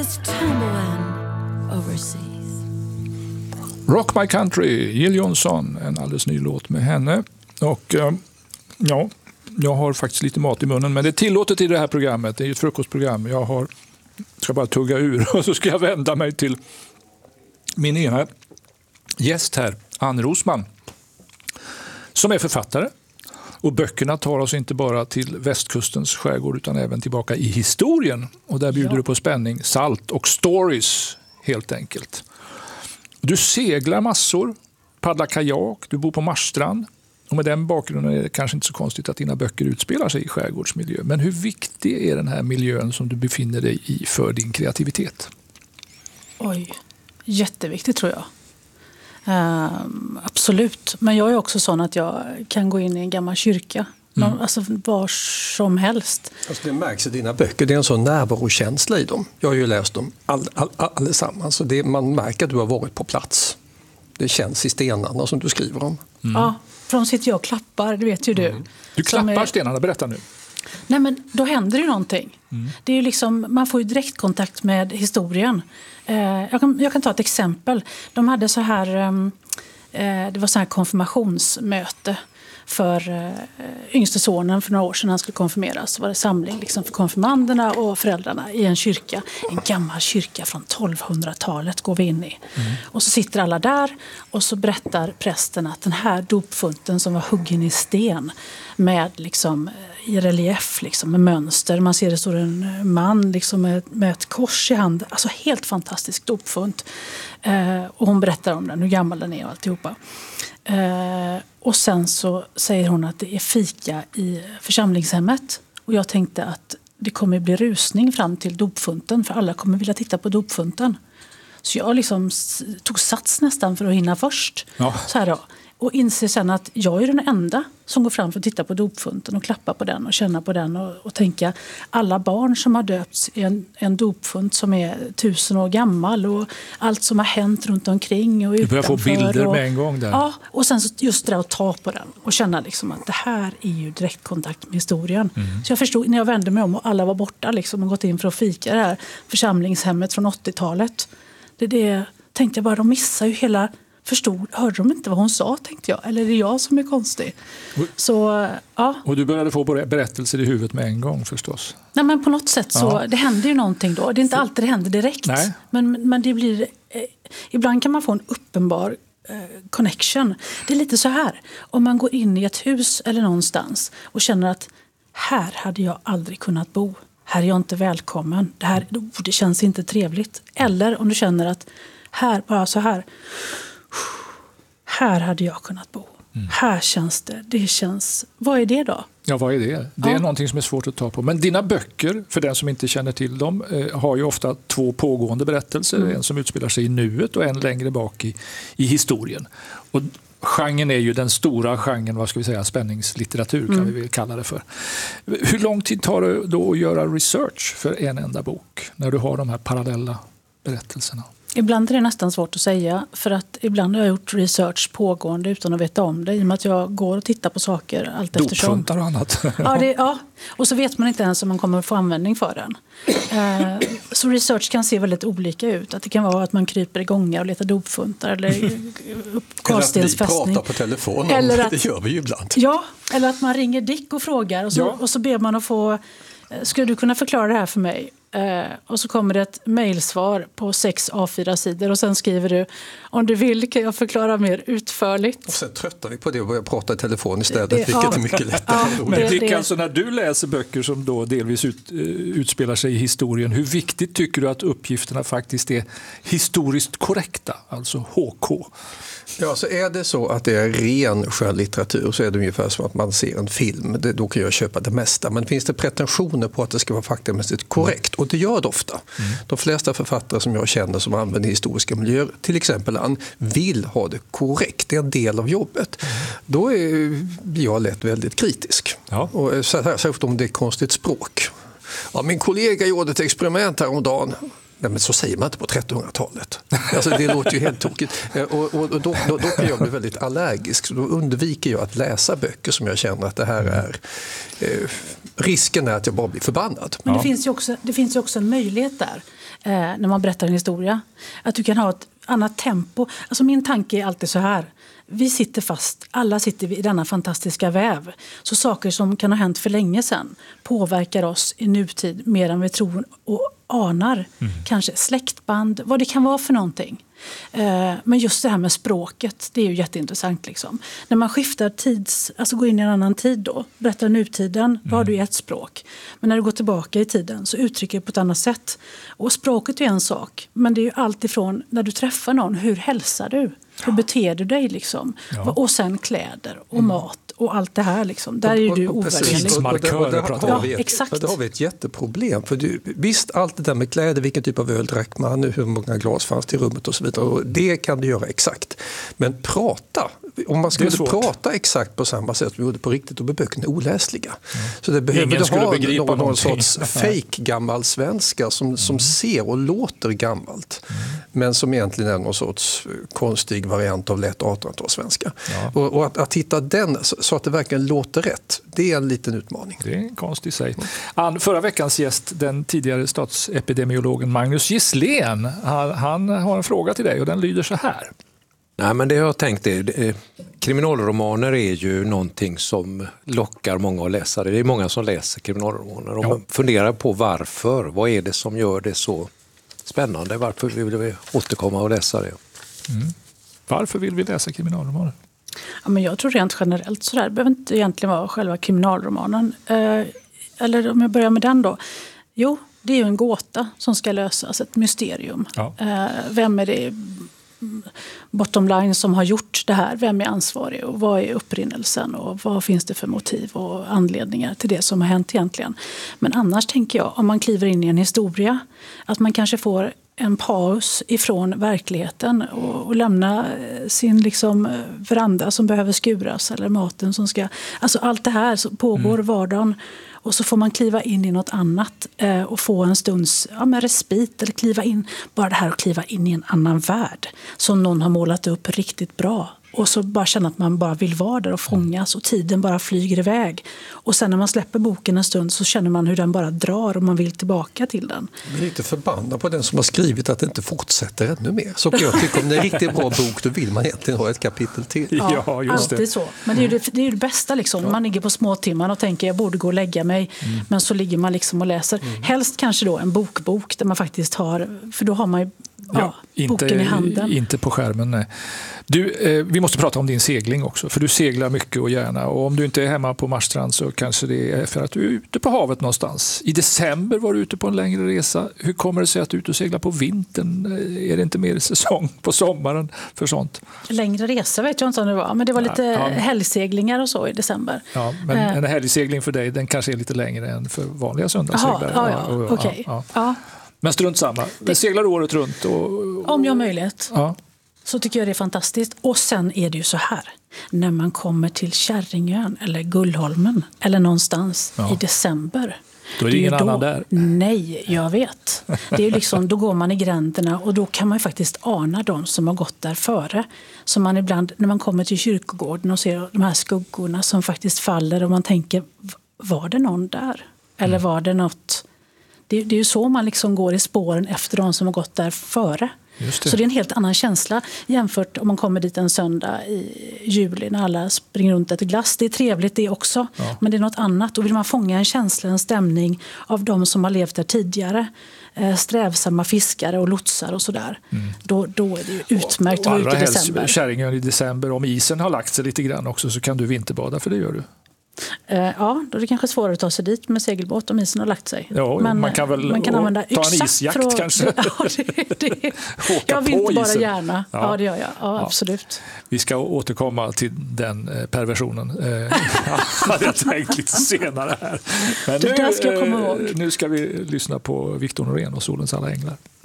Rock My Country, Jill Johnson, en alldeles ny låt med henne. Och ja, jag har faktiskt lite mat i munnen, men det är tillåtet i det här programmet. Det är ett frukostprogram. Jag ska bara tugga ur och så ska jag vända mig till min ena gäst här, Ann Rosman, som är författare. Och böckerna tar oss inte bara till västkustens skärgård utan även tillbaka i historien. Och där bjuder du på spänning, salt och stories helt enkelt. Du seglar massor, paddlar kajak, du bor på Marstrand. Och med den bakgrunden är det kanske inte så konstigt att dina böcker utspelar sig i skärgårdsmiljö. Men hur viktig är den här miljön som du befinner dig i för din kreativitet? Oj, jätteviktigt tror jag. Absolut. Men jag är också sån att jag kan gå in i en gammal kyrka. Alltså var som helst. Alltså det märks i dina böcker. Det är en sån närvarokänsla i dem. Jag har ju läst dem allesammans. Så man märker att du har varit på plats. Det känns i stenarna som du skriver om. Ja, för de sitter jag och klappar, det vet ju du. Du klappar stenarna, berätta nu. Nej, men då händer ju någonting. Det är ju liksom, man får ju direktkontakt med historien. Jag kan ta ett exempel. De hade så här, det var så här konfirmationsmöte för yngste sonen för några år sedan. Han skulle konfirmeras. Så var det samling liksom för konfirmanderna och föräldrarna i en kyrka. En gammal kyrka från 1200-talet går vi in i. Och så sitter alla där och så berättar prästen att den här dopfunten som var huggen i sten med liksom i relief liksom, med mönster. Man ser det står en man liksom med ett kors i hand. Alltså helt fantastisk dopfunt. Och hon berättar om den, hur gammal den är och alltihopa. Och sen så säger hon att det är fika i församlingshemmet. Och jag tänkte att det kommer bli rusning fram till dopfunten. För alla kommer vilja titta på dopfunten. Så jag liksom tog sats nästan för att hinna först. Ja. Så här då. Och inser sen att jag är den enda som går fram för att titta på dopfunten och klappa på den och känna på den och tänka alla barn som har döpts i en dopfunt som är 1000 år gammal och allt som har hänt runt omkring och utanför. Du börjar få bilder med en gång där. Ja, och sen just det att ta på den och känna liksom att det här är ju direktkontakt med historien. Så jag förstod när jag vände mig om och alla var borta liksom och gått in för att fika det här församlingshemmet från 80-talet. Det tänkte jag bara, de missar ju hela... Hörde de inte vad hon sa, tänkte jag. Eller är det jag som är konstig? Så, ja. Och du började få berättelser i huvudet med en gång förstås. Nej, men på något sätt så, det händer ju någonting då. Det är inte alltid det händer direkt. Nej. Men det blir, ibland kan man få en uppenbar connection. Det är lite så här. Om man går in i ett hus eller någonstans och känner att här hade jag aldrig kunnat bo. Här är jag inte välkommen. Det känns inte trevligt. Eller om du känner att här, bara så här. Här hade jag kunnat bo. Här känns det känns... Vad är det då? Ja, vad är det? Det är någonting som är svårt att ta på. Men dina böcker, för den som inte känner till dem, har ju ofta 2 pågående berättelser. En som utspelar sig i nuet och en längre bak i historien. Och genren är ju den stora genren, vad ska vi säga, spänningslitteratur kan vi väl kalla det för. Hur lång tid tar det då att göra research för en enda bok när du har de här parallella berättelserna? Ibland är det nästan svårt att säga, för att ibland har jag gjort research pågående utan att veta om det, i och med att jag går och tittar på saker allt eftersom. Dopfuntar och annat. Ja, och så vet man inte ens om man kommer att få användning för den. Så research kan se väldigt olika ut. Att det kan vara att man kryper i gångar och letar dopfuntar eller karlstensfästning. Eller att vi pratar på telefon det gör vi ju ibland. Ja, eller att man ringer Dick och frågar och så ber man att få, skulle du kunna förklara det här för mig? Och så kommer det ett mejlsvar på 6 A4-sidor och sen skriver du, om du vill kan jag förklara mer utförligt. Och sen tröttar vi på det och börjar prata i telefon istället, vilket är mycket lättare. Men Dick, alltså när du läser böcker som då delvis utspelar sig i historien, hur viktigt tycker du att uppgifterna faktiskt är historiskt korrekta, alltså HK? Ja, så är det så att det är ren skönlitteratur så är det ungefär som att man ser en film. Då kan jag köpa det mesta. Men finns det pretensioner på att det ska vara faktamässigt korrekt? Och det gör det ofta. De flesta författare som jag känner som använder historiska miljöer, till exempel Ann, vill ha det korrekt. Det är en del av jobbet. Då blir jag lätt väldigt kritisk. Ja. Och särskilt om det är konstigt språk. Ja, min kollega gjorde ett experiment häromdagen. Nej, men så säger man inte på 1300-talet. Alltså, det låter ju helt tokigt. Och då kan jag bli väldigt allergisk. Så då undviker jag att läsa böcker som jag känner att det här är... risken är att jag bara blir förbannad. Men det finns ju också en möjlighet där. när man berättar en historia. Att du kan ha ett annat tempo. Alltså min tanke är alltid så här. Vi sitter fast, alla sitter i denna fantastiska väv. Så saker som kan ha hänt för länge sedan påverkar oss i nutid mer än vi tror och anar. Kanske släktband, vad det kan vara för någonting. Men just det här med språket, det är ju jätteintressant liksom. När man skiftar alltså går in i en annan tid då, berättar nutiden, då har du ett språk. Men när du går tillbaka i tiden så uttrycker du på ett annat sätt. Och språket är en sak, men det är ju allt ifrån när du träffar någon, hur hälsar du? Hur beter du dig liksom? Ja. Och sen kläder och mat och allt det här liksom. Där är ju du ovärderlig. Exakt. Där har vi ett jätteproblem. För visst, allt det där med kläder, vilken typ av öl drack man, hur många glas fanns det i rummet och så vidare. Och det kan du göra exakt. Men om man skulle prata exakt på samma sätt som vi gjorde på riktigt, då blir böckerna oläsliga. Så det behöver ha någon sorts fake gammal svenska som ser och låter gammalt. Men som egentligen är någon sorts konstig variant av lätt 1800-talssvenska. Ja. Och att hitta den så att det verkligen låter rätt, det är en liten utmaning. Det är en konst i sig. Förra veckans gäst, den tidigare statsepidemiologen Magnus Gisslén, han har en fråga till dig och den lyder så här. Nej, men det jag tänkt är, kriminalromaner är ju någonting som lockar många att läsa. Det är många som läser kriminalromaner och man funderar på varför. Vad är det som gör det så spännande? Varför vill vi återkomma och läsa det? Varför vill vi läsa kriminalromaner? Ja, men jag tror rent generellt så där. Det behöver inte egentligen vara själva kriminalromanen. Eller om jag börjar med den då. Jo, det är ju en gåta som ska lösas, ett mysterium. Ja. Vem är det bottom line som har gjort det här? Vem är ansvarig och vad är upprinnelsen och vad finns det för motiv och anledningar till det som har hänt egentligen? Men annars tänker jag, om man kliver in i en historia, att man kanske får en paus ifrån verkligheten och lämna sin liksom veranda som behöver skuras eller maten som ska... Alltså allt det här som pågår vardagen och så får man kliva in i något annat och få en stunds respit eller kliva in, bara det här att kliva in i en annan värld som någon har målat upp riktigt bra. Och så bara känna att man bara vill vara där och fångas och tiden bara flyger iväg. Och sen när man släpper boken en stund så känner man hur den bara drar och man vill tillbaka till den. Jag är lite förbannad på den som har skrivit att det inte fortsätter ännu mer. Så jag tycker om det är en riktigt bra bok, då vill man egentligen ha ett kapitel till. Ja, just det. Alltid så. Men det är ju det bästa liksom. Man ligger på små timmar och tänker jag borde gå och lägga mig. Men så ligger man liksom och läser. Helst kanske då en bok där man faktiskt har, för då har man ju boken i handen. Inte på skärmen, nej. Du, vi måste prata om din segling också, för du seglar mycket och gärna. Och om du inte är hemma på Marstrand så kanske det är för att du är ute på havet någonstans. I december var du ute på en längre resa. Hur kommer det sig att du är ute och seglar på vintern? Är det inte mer säsong på sommaren för sånt? Längre resa vet jag inte om det var, men det var lite helgseglingar och så i december. Ja, men en helgsegling för dig, den kanske är lite längre än för vanliga söndagsseglare. Okej. Ja. Men strunt samma. Vi seglar året runt. Om jag har möjlighet. Ja. Så tycker jag det är fantastiskt. Och sen är det ju så här. När man kommer till Kärringön eller Gullholmen eller någonstans i december. Då är det ingen annan där. Nej, jag vet. Det är ju liksom, då går man i gränderna och då kan man ju faktiskt ana de som har gått där före. Så man ibland, när man kommer till kyrkogården och ser de här skuggorna som faktiskt faller och man tänker, var det någon där? Eller var det något... Det är ju så man liksom går i spåren efter de som har gått där före. Så det är en helt annan känsla jämfört om man kommer dit en söndag i juli när alla springer runt ett glass. Det är trevligt det också, men det är något annat. Och vill man fånga en känsla, en stämning av de som har levt där tidigare, strävsamma fiskare och lotsar och sådär, då är det ju utmärkt att vara ute i december. Kärringön i december, om isen har lagt sig lite grann också så kan du vinterbada, för det gör du. Ja, då är det kanske svårare att ta sig dit med segelbåt om isen har lagt sig. Ja, men man kan väl använda ta en isjakt kanske. Ja, jag vill inte bara gärna. Ja, det gör jag. Ja, absolut. Vi ska återkomma till den perversionen. Hade jag tänkt lite senare här. Men det där ska jag komma ihåg. Nu ska vi lyssna på Victor Norén och Solens alla änglar.